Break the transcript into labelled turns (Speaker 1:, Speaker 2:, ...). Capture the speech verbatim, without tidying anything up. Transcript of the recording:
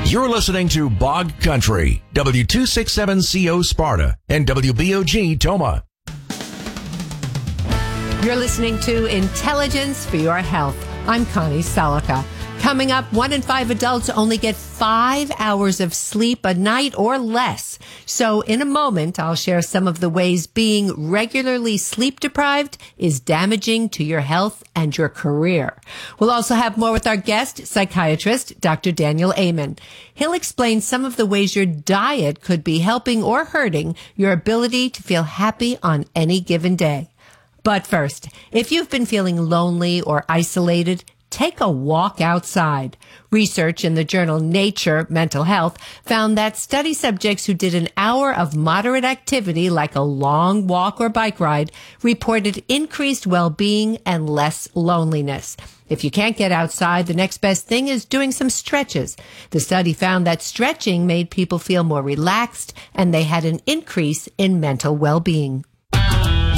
Speaker 1: You're listening to Bog Country, W two sixty-seven C O Sparta and W B O G Toma.
Speaker 2: You're listening to Intelligence for Your Health. I'm Connie Selica. Coming up, one in five adults only get five hours of sleep a night or less. So in a moment, I'll share some of the ways being regularly sleep deprived is damaging to your health and your career. We'll also have more with our guest, psychiatrist, Doctor Daniel Amen. He'll explain some of the ways your diet could be helping or hurting your ability to feel happy on any given day. But first, if you've been feeling lonely or isolated, take a walk outside. Research in the journal Nature Mental Health found that study subjects who did an hour of moderate activity like a long walk or bike ride reported increased well-being and less loneliness. If you can't get outside, the next best thing is doing some stretches. The study found that stretching made people feel more relaxed and they had an increase in mental well-being.